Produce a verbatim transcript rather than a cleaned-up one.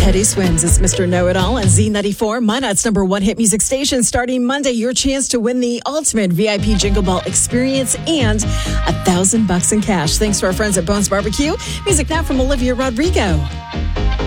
Teddy Swims is Mister Know-It-All and Z ninety-four, Minot's number one hit music station. Starting Monday, your chance to win the ultimate V I P Jingle Ball experience and a thousand bucks in cash. Thanks to our friends at Bones Barbecue. Music now from Olivia Rodrigo.